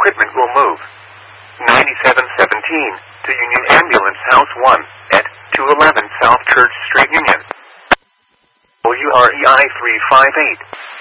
equipment will move. 9717 to Union Ambulance House 1 at 211 South Church Street, Union. WREI 358.